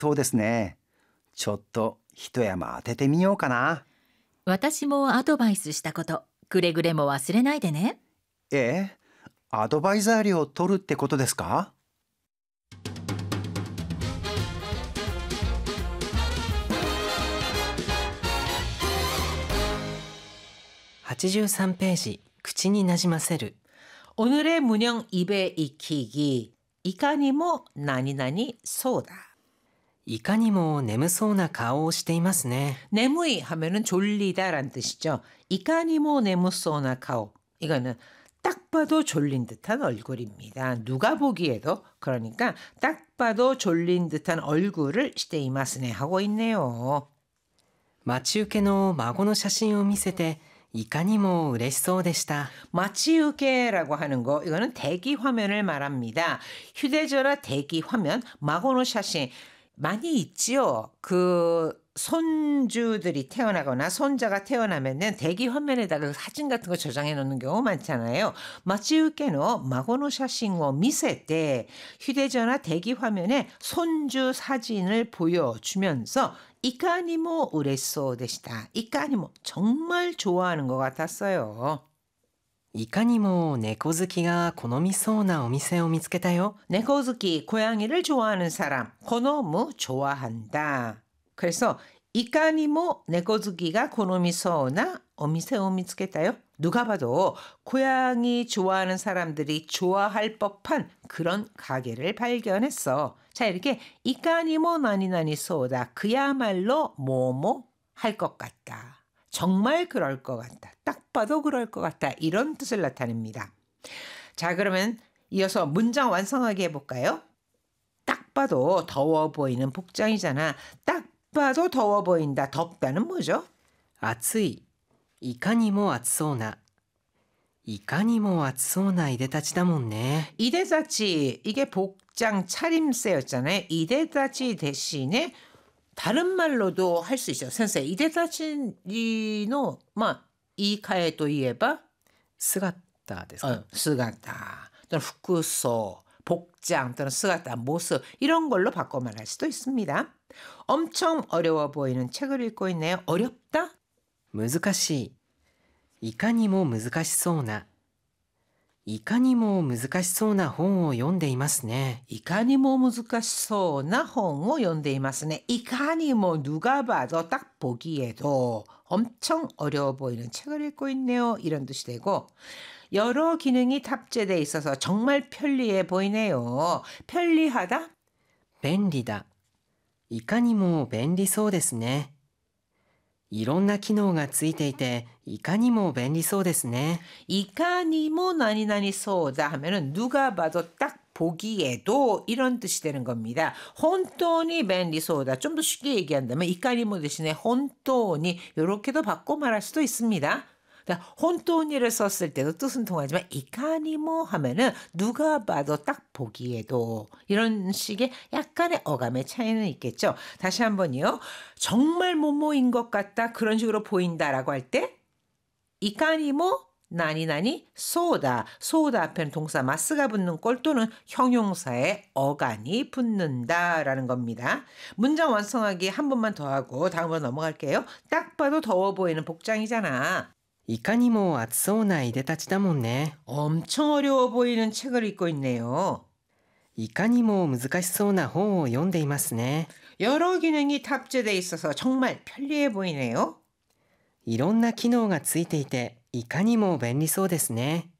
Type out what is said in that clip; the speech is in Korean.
そうですね。ちょっと一山当ててみようかな。 私もアドバイスしたこと、くれぐれも忘れないでね。 ええ、アドバイザー料を取るってことですか？ 83ページ、口になじませる。 오늘의 문형 입에 익히기. 이까니모 나니나니 소다. いかにも眠そうな顔をしていますね。 내무이 하면은 졸리다란 뜻이죠. 이까니모 내무소나 카오. 이거는 딱 봐도 졸린 듯한 얼굴입니다. 누가 보기에도, 그러니까 딱 봐도 졸린 듯한 얼굴을 시테이마스네 하고 있네요. 待ち受けの孫の写真を見せていかにも嬉しそうでした。 마치우케라고 하는 거, 이거는 대기 화면을 말합니다. 휴대전화 대기 화면, 마고노 샤신 많이 있지요. 그 손주들이 태어나거나 손자가 태어나면은 대기 화면에다가 사진 같은 거 저장해 놓는 경우 많잖아요. 마치우케노 마고노 샤신を 미세때 휴대전화 대기 화면에 손주 사진을 보여주면서 이까니모 우레소 데시다. 이까니모 정말 좋아하는 것 같았어요. いかにも猫好きが好みそうなお店を見つけたよ。 네코즈키, 고양이를 좋아하는 사람. 고노무 좋아한다. 그래서 이까니모 네코즈키가 고노미소나 오미세오 미츠케타요. 누가 봐도 고양이 좋아하는 사람들이 좋아할 법한 그런 가게를 발견했어. 자, 이렇게 이까니모 나니나니 소다. 그야말로 뭐뭐 할 것 같다. 정말 그럴 것 같다. 딱 봐도 그럴 것 같다. 이런 뜻을 나타냅니다. 자, 그러면 이어서 문장 완성하게 해볼까요? 딱 봐도 더워 보이는 복장이잖아. 딱 봐도 더워 보인다. 덥다는 뭐죠? 暑い。いかにも暑そうな。いかにも暑そうないでたちだもんね。 이데다치, 이게 복장 차림새였잖아요. 이데다치 대신에 다른 말로도 할 수 있어요. 선생, 이데다치노 이카에 또 이에바 姿ですか。 스가타 또는 후쿠소, 복장 또는 스가타, 모습 이런 걸로 바꿔 말할 수도 있습니다. 엄청 어려워 보이는 책을 읽고 있네요. 어렵다? 難しい。いかにも難しそうな。いかにも難しそうな本を読んでいますね。 이카니모 무즈카소나 홍오 연대이마스네. 이카니모 누가 봐도 딱 보기에도 엄청 어려워 보이는 책을 읽고 있네요. 이런 뜻이 되고, 여러 기능이 탑재되어 있어서 정말 편리해 보이네요. 편리하다? 便利だ。いかにも便利そうですね。いろんな機能がついていていかにも便利そうですね。 이카니모 나니나니 소다 하면은 누가 봐도 딱 보기에도 이런 뜻이 되는 겁니다. 혼돈이 벤리 소다. 좀 더 쉽게 얘기한다면 이카니모 대신에 혼돈이 이렇게도 바꿔 말할 수도 있습니다. 혼돈이를 썼을 때도 뜻은 통하지만 이카니모 하면은 누가 봐도 딱 보기에도 이런 식의 약간의 어감의 차이는 있겠죠. 다시 한번요. 정말 뭐뭐인 것 같다 그런 식으로 보인다라고 할 때 이카니모 나니나니 소다. 소다 앞에는 동사 마스가 붙는 꼴 또는 형용사에 어간이 붙는다라는 겁니다. 문장 완성하기 한 번만 더 하고 다음으로 넘어갈게요. 딱 봐도 더워 보이는 복장이잖아. いかにも暑そうないでたちだもんね。 엄청 어려워 보이는 책을 읽고 있네요. いかにも難しそうな本を読んでいますね。 여러 기능이 탑재되어 있어서 정말 편리해 보이네요. いろんな機能がついていていかにも便利そうですね。